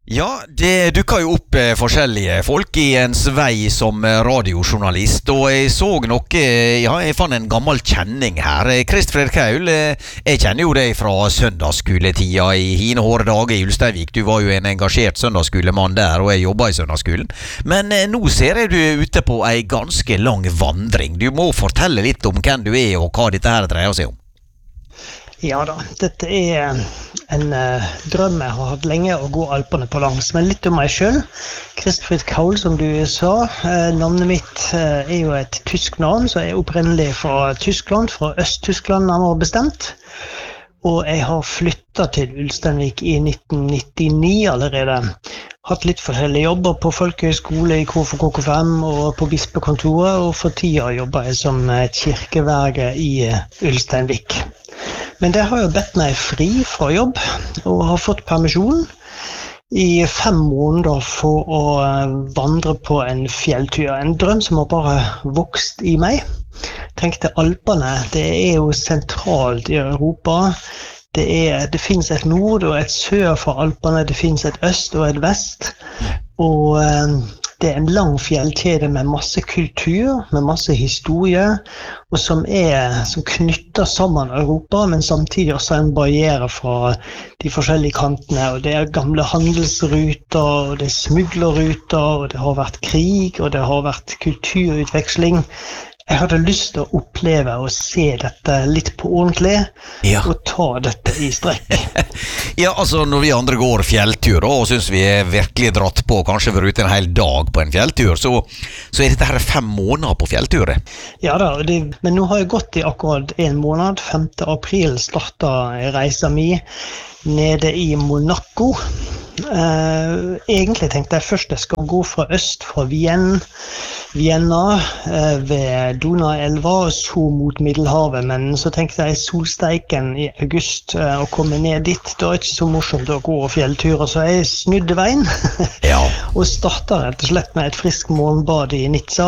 Ja, det dukker jo opp forskjellige folk i ens vei som radiojournalist, og jeg så noe, ja, jeg fant en gammel kjenning her. Kristfred Kaul, jeg kjenner jo deg fra søndagsskoletida i hine hårde dager i Ulsteinvik. Du var jo en engasjert søndagsskolemann der, og jeg jobba i søndagsskolen. Men nå ser jeg du er ute på ei ganske lang vandring. Du må fortelle litt om hvem du er, og hva dette her dreier seg om. Ja da, dette er en drøm jeg har hatt lenge å gå Alpene på langs, men litt om meg selv. Kristfred Kaul, som du sa. Navnet mitt er jo et tysk navn, så jeg er opprinnelig fra Tyskland, fra Øst-Tyskland nærmere bestemt. Og jeg har flyttet til Ulsteinvik i 1999 allerede. Hatt litt forskjellige jobber på folkehøyskole i KFK5 og på bispekontoret, og for tida jobber jeg som kirkeverge i Ulsteinvik. Men det har jo bedt meg fri fra jobb, og har fått permisjon i 5 måneder for å vandre på en fjelltur. En drøm som har bare vokst i meg. Tenkte Alpene, det er jo sentralt i Europa. Det finnes et nord og et sør for Alpene, det finnes et øst og et vest. Og det er en lang fjellkjede med masse kultur, med masse historie, og som knytter sammen Europa, men samtidig også en barriere fra de forskjellige kantene. Og det er gamle handelsruter, og det er smuglerruter, og det har vært krig, og det har vært kulturutveksling. Jeg hadde lyst til å oppleve og se dette litt på ordentlig, og ta dette i strekk. Ja, altså når vi andre går fjelltur og synes vi er virkelig dratt på, kanskje vært ute en hel dag på en fjelltur, så er dette her 5 måneder på fjelltur. Ja da, men nå har jeg gått i akkurat 1 måned. 5. april startet reisen min nede i Monaco. Egentlig tenkte jeg først jeg skal gå fra øst, fra Vienna ved Donauelva og så mot Middelhavet, men så tenkte jeg solsteiken i august å komme ned dit, det er ikke så morsomt å gå fjellturer, så jeg snudde veien og startet rett og slett med et frisk morgenbad i Nizza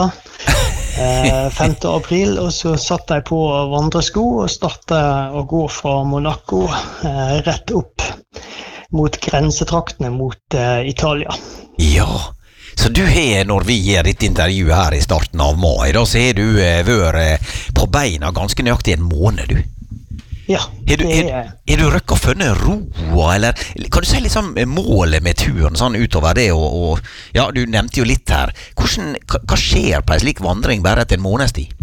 5. april, og så satt jeg på vandresko og startet å gå fra Monaco rett opp mot grensetraktene mot Italia. Ja, så du har, når vi gjør ditt intervju her i starten av mai, da så har du vært på beina ganske nøyaktig 1 måned, du. Ja, det er... Er du røkket å finne roa, eller kan du si litt sånn målet med turen sånn utover det, og ja, du nevnte jo litt her. Hva skjer på en slik vandring bare etter 1 måneds tid?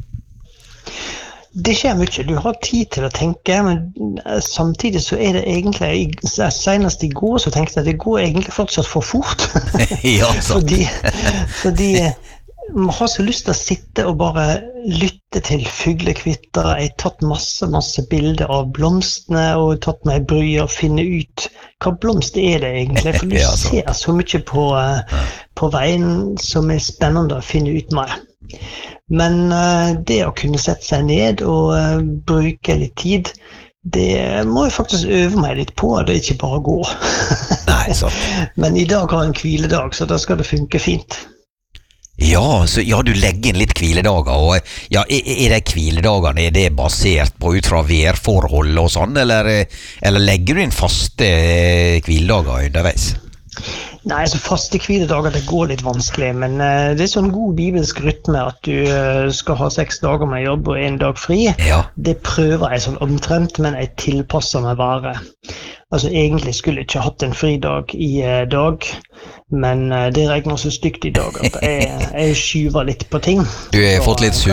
Det skjer mye. Du har tid til å tenke, men samtidig så er det egentlig, senest i går så tenkte jeg at det går egentlig fortsatt for fort. Ja, sant. fordi man har så lyst til å sitte og bare lytte til fuglekvitter. Jeg har tatt masse bilder av blomstene, og tatt meg bry å finne ut hva blomst er det egentlig, for du ser så mye på veien som er spennende å finne ut mer. Men det å kunne sette seg ned og bruke litt tid, det må jeg faktisk øve meg litt på, det er ikke bare gå. Nei, sant. Men i dag har jeg en hviledag, så da skal det funke fint. Ja, så ja, du legger inn litt hviledager, og ja, er de hviledagene, er det basert på ut fra værforhold og sånn, eller legger du inn faste hviledager underveis? Nei, altså faste hviledager, det går litt vanskelig, men det er sånn god bibelsk rytme at du skal ha 6 dager med jobb og 1 dag fri. Ja. Det prøver jeg sånn omtrent, men jeg tilpasser meg bare. Altså egentlig skulle jeg ikke hatt en fridag i dag, men det regner så stygt i dag at jeg skyver litt på ting. Du har fått litt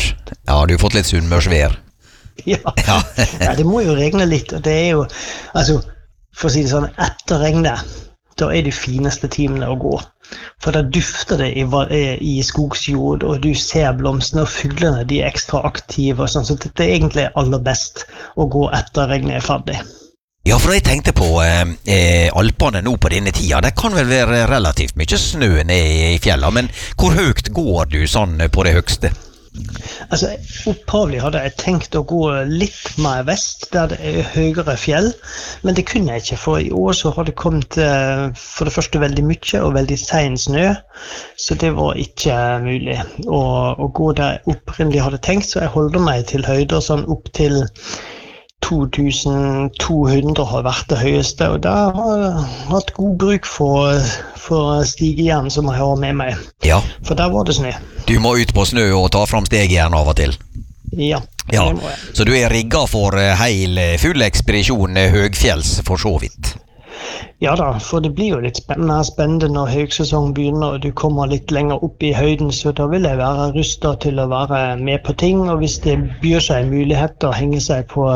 sunnmørsvær. Ja, det må jo regne litt, og det er jo, altså, for å si det sånn, etter regnet, da er de fineste timene å gå. For da dufter det i skogsjord, og du ser blomstene og fuglene, de er ekstra aktive og sånn, så det er egentlig aller best å gå etter regnet er ferdig. Ja, for jeg tenkte på Alpene nå på denne tida, det kan vel være relativt mye snø ned i fjellene, men hvor høyt går du sånn på det høgste? Altså, opphavlig hadde jeg tenkt å gå litt mer vest, der det er høyere fjell, men det kunne jeg ikke, for i år så har det kommet for det første veldig mye og veldig sen snø, så det var ikke mulig å gå der jeg opprinnelig hadde tenkt, så jeg holder meg til høyder sånn opp til 2200 har vært det høyeste, og der har jeg hatt god bruk for stigejern som jeg har med meg. Ja. For der var det snø. Du må ut på snø og ta fram stegjern av og til. Ja, Ja, det må jeg. så du er rigget for full ekspedisjon høgfjells for så vidt. Ja da, for det blir jo litt spennende når høgsesong begynner og du kommer litt lenger opp i høyden, så da vil jeg være rustet til å være med på ting, og hvis det byr seg en mulighet å henge seg på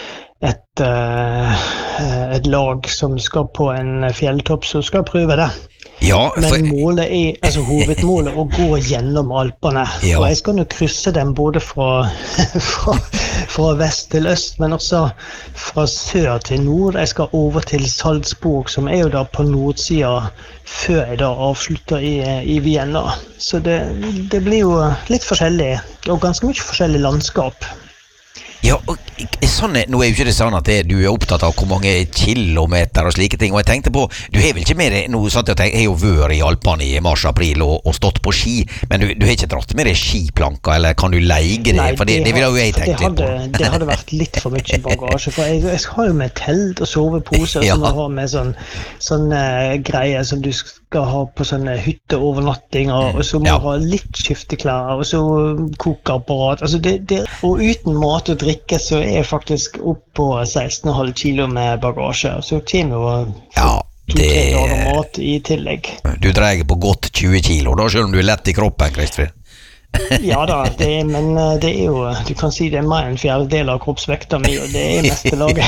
et lag som skal på en fjelltopp, så skal jeg prøve det. Ja, Men hovedmålet å gå gjennom Alpene. Ja. Og jeg skal nå krysse dem både fra vest til øst, men også fra sør til nord. Jeg skal over til Salzburg, som er jo da på nordsida, før jeg da avslutter i Vienna. Så det blir jo litt forskjellig, og ganske mye forskjellig landskap. Ja, og sånn nå er jo ikke det sånn at du er opptatt av hvor mange kilometer og slike ting, og jeg tenkte på, du har vel ikke med deg, nå satt jeg og tenkte, jeg har jo vært i Alpene i mars-april og stått på ski, men du har ikke dratt med deg skiplanker, eller kan du leige det? Nei, For det vil jo jeg tenke litt på. Det hadde vært litt for mye bagasje, for jeg har jo med telt og sovepose, Ja. som jeg har med sånne greier som du skal ha på sånne hytteovernattinger, og så må Ja. du ha litt skifteklær, og så kokeapparat, altså og uten mat og drikke, så er jeg faktisk opp på 16,5 kilo med bagasje, og så kommer jo Ja, 2-3 dager mat i tillegg. du dreier på godt 20 kilo, da, selv om du er lett i kroppen, Kristfrid. Ja da, men det er jo, du kan si det er mer enn 1/4 av kroppsvekta mi, og det er meste laget.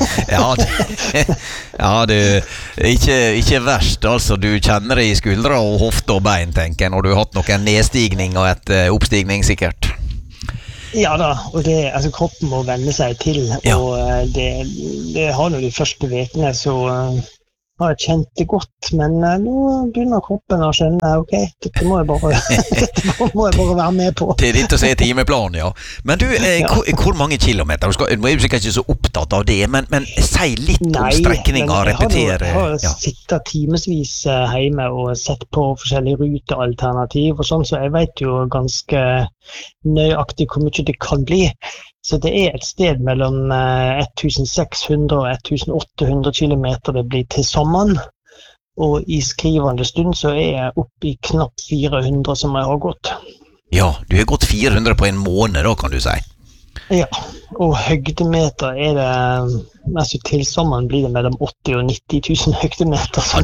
Det er ikke verst, altså. Du kjenner det i skuldre og hofte og bein, tenker jeg, når du har hatt noen nedstigning og et oppstigning, sikkert. Ja da, og kroppen må venne seg til, Ja. og det har nå de første ukene, så har jeg kjent det godt, men nå begynner kroppen å skjønne, ok, dette må jeg bare være med på. Det er ditt å se timeplan, ja. Men du, hvor mange kilometer? Du er jo sikkert ikke så opptatt av det, men si litt om strekninger, repetere. Jeg har Ja. sittet timesvis hjemme og sett på forskjellige rutealternativ og sånn, så jeg vet jo ganske nøyaktig hvor mye det kan bli. Så det er et sted mellom 1600 og 1800 kilometer det blir til sammen. Og i skrivende stund så er jeg oppe i knapt 400 som jeg har gått. Ja, du har gått 400 på en måned da, kan du si. Ja, og høydemeter er det, til sammen blir det mellom 80 og 90 000 høydemeter. Ja,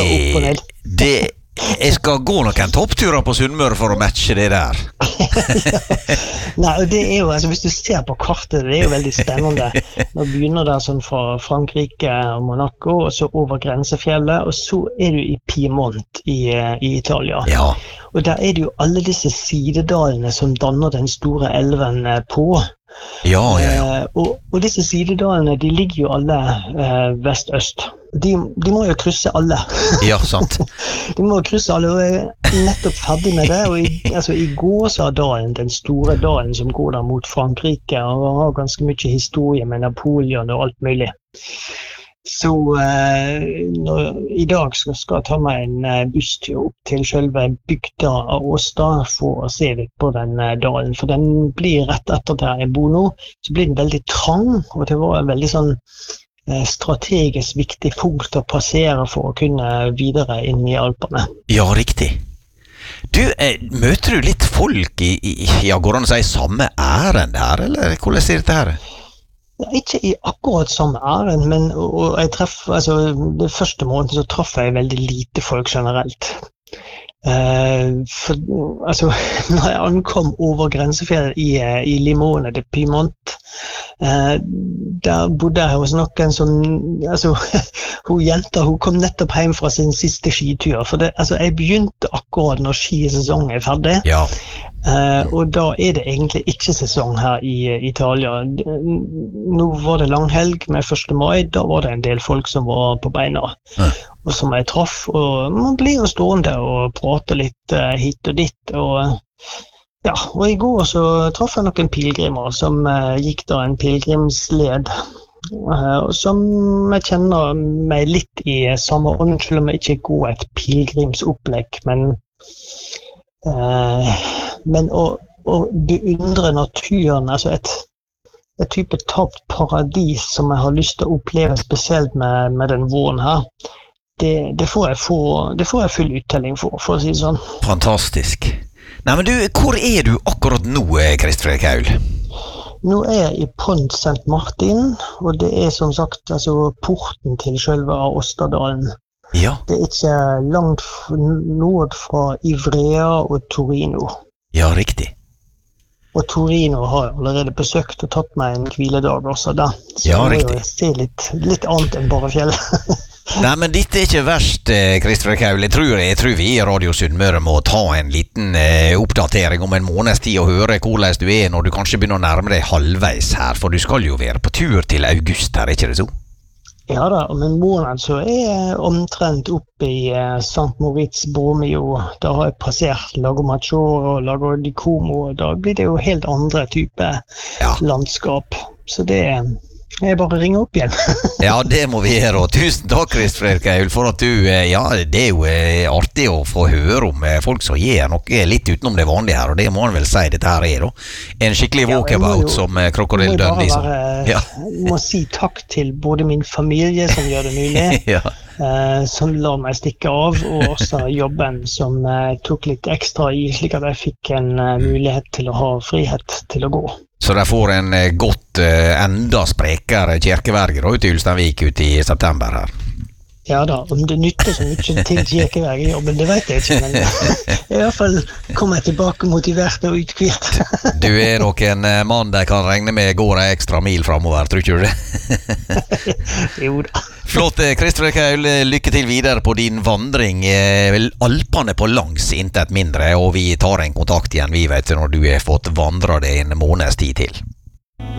jeg skal gå noen toppturer på Sunnmøre for å matche det der. Nei, og det er jo, hvis du ser på kartet, det er jo veldig spennende. Nå begynner det sånn fra Frankrike og Monaco, og så over grensefjellet, og så er du i Piemont i Italia. Ja. Og der er det jo alle disse sidedalene som danner den store elven på. Ja. Og disse sidedalene, de ligger jo alle vest-øst. De må jo krysse alle. Ja, sant. De må krysse alle, og jeg er nettopp ferdig med det. Og i Gåsadalen, den store dalen som går der mot Frankrike, og har ganske mye historie med Napoleon og alt mulig. Så i dag skal jeg ta meg en busstur opp til selve bygda av Åsta for å se litt på den dalen, for den blir rett etter der jeg bor nå, så blir den veldig trang, og det var en veldig sånn strategisk viktig punkt å passere for å kunne videre inn i Alpene. Ja, riktig. Du, møter du litt folk går det an å si samme ærend her, eller hvordan er dette her? Ikke i akkurat samme ærend, men jeg det første måneden så traff jeg veldig lite folk generelt. Når jeg ankom over grensefjellet i Limone de Piemont, der bodde jeg hos noen som, hun kom nettopp hjem fra sin siste skitur, for jeg begynte akkurat når skisesongen er ferdig. Ja. Og da er det egentlig ikke sesong her i Italia. Nå var det langhelg med 1. mai, da var det en del folk som var på beina, og som jeg traff, og man blir jo stående og prate litt hit og dit, og i går så traff jeg noen pilgrimer som gikk da en pilgrimsled, som jeg kjenner meg litt i samme ånd, selv om jeg ikke går et pilgrimsopplegg, men å beundre naturen, et type tapt paradis som jeg har lyst til å oppleve spesielt med den våren her. Det får jeg full uttelling for å si det sånn. Fantastisk. Nei, men du, hvor er du akkurat nå, Krist Fredrik Haul? Nå er jeg i Pont St. Martin, og det er som sagt altså, porten til selve Åstadalen. Ja. Det er ikke langt nord fra Ivrea og Torino. Ja, riktig. Og Torino har jeg allerede besøkt og tatt meg en hviledag også da. Så Ja, jeg må riktig. jo se litt annet enn bare fjell. Nei, men dette er ikke verst, Krist Fredrik Haul. Jeg tror vi i Radio Sunnmøre må ta en liten oppdatering om en måneds tid og høre hvordan du er når du kanskje begynner å nærme deg halvveis her, for du skal jo være på tur til august her, ikke det så? Ja da, om en måned så er jeg omtrent oppe i St. Moritz Bormio. Da har jeg passert Lago Maggiore og Lago di Como, og da blir det jo helt andre type Ja. landskap. Så det er bare å ringe opp igjen. Ja, det må vi gjøre, og tusen takk, Krist Fredrik Haul, for at du, ja, det er jo artig å få høre om folk som gjør noe litt utenom det vanlige her, og det må man vel si dette her er da. En skikkelig walkabout som Krokodil Dundee. Ja. Jeg må si takk til både min familie som gjør det mulig, Ja. som lar meg stikke av, og også jobben som tok litt ekstra i, slik at jeg fikk en mulighet til å ha frihet til å gå. Så de får en godt, enda sprekere kirkeverger ute i Ulsteinvik ute i september her. Ja da, om det nytter så mye til kirkevergerjobben, det vet jeg ikke, men i hvert fall kommer jeg tilbake motivert og uthvilt. Du er nok en mann de kan regne med går en ekstra mil fremover, tror ikke du det? Jo da. Flott, Krist Fredrik Haul, lykke til videre på din vandring. Alpene på langs, intet mindre, og vi tar en kontakt igjen, vi vet, når du har fått vandre det en måneds tid til.